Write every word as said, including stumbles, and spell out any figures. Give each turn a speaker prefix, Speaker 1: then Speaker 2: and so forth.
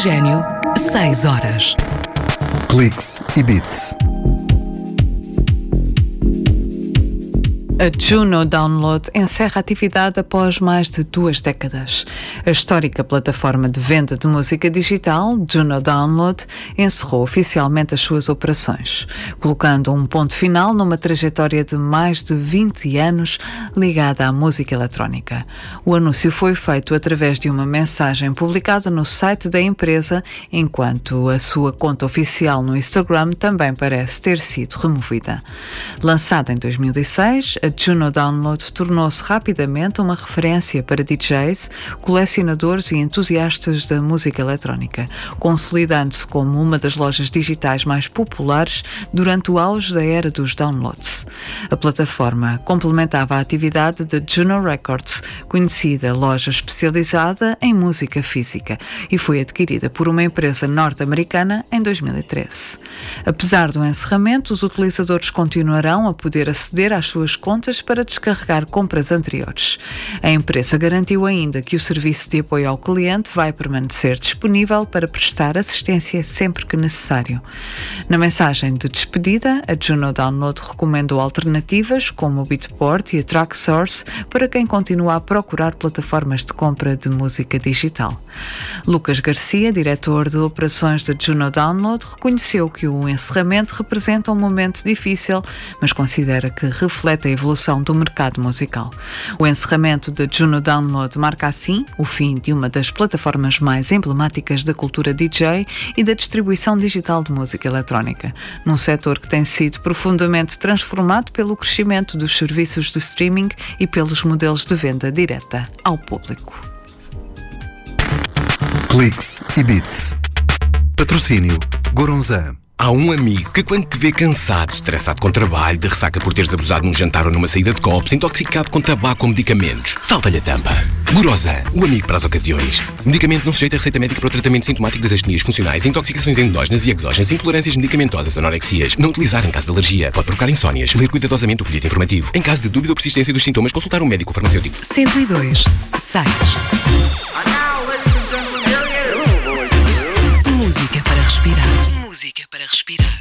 Speaker 1: Oxigênio, seis horas.
Speaker 2: Cliques e Beats.
Speaker 3: A Juno Download encerra a atividade após mais de duas décadas. A histórica plataforma de venda de música digital, Juno Download, encerrou oficialmente as suas operações, colocando um ponto final numa trajetória de mais de vinte anos ligada à música eletrónica. O anúncio foi feito através de uma mensagem publicada no site da empresa, enquanto a sua conta oficial no Instagram também parece ter sido removida. Lançada em dois mil e seis, a Juno Download tornou-se rapidamente uma referência para D Js, colecionadores e entusiastas da música eletrónica, consolidando-se como uma das lojas digitais mais populares durante o auge da era dos downloads. A plataforma complementava a atividade da Juno Records, conhecida loja especializada em música física, e foi adquirida por uma empresa norte-americana em dois mil e treze. Apesar do encerramento, os utilizadores continuarão a poder aceder às suas contas para descarregar compras anteriores. A empresa garantiu ainda que o serviço de apoio ao cliente vai permanecer disponível para prestar assistência sempre que necessário. Na mensagem de despedida, a Juno Download recomendou alternativas como o Beatport e a Tracksource para quem continua a procurar plataformas de compra de música digital. Lucas Garcia, diretor de operações da Juno Download, reconheceu que o encerramento representa um momento difícil, mas considera que reflete a evolução do mercado musical. O encerramento da Juno Download marca assim o fim de uma das plataformas mais emblemáticas da cultura D J e da distribuição digital de música eletrónica, num setor que tem sido profundamente transformado pelo crescimento dos serviços de streaming e pelos modelos de venda direta ao público.
Speaker 2: Cliques e Beats. Patrocínio Goronzan.
Speaker 4: Há um amigo que, quando te vê cansado, estressado com trabalho, de ressaca por teres abusado num jantar ou numa saída de copos, intoxicado com tabaco ou medicamentos, salta-lhe a tampa. Gorosan, o amigo para as ocasiões. Medicamento não sujeito a receita médica para o tratamento sintomático das astenias funcionais, intoxicações endógenas e exógenas, intolerâncias medicamentosas, anorexias. Não utilizar em caso de alergia. Pode provocar insónias. Ler cuidadosamente o folheto informativo. Em caso de dúvida ou persistência dos sintomas, consultar um médico ou farmacêutico.
Speaker 1: cento e dois, seis. Música para respirar. Música para respirar.